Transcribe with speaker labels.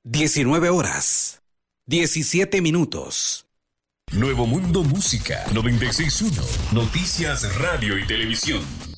Speaker 1: 19 horas, 17 minutos.
Speaker 2: Nuevo Mundo Música 96.1. Noticias, radio y televisión.